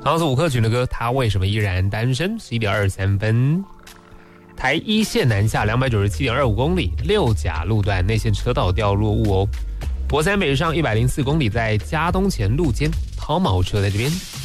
好，是吴克群的歌，他为什么依然单身？11:23分。台一线南下297.25公里，六甲路段内线车道掉落物哦。国三北上104公里，在嘉东前路间抛锚车在这边。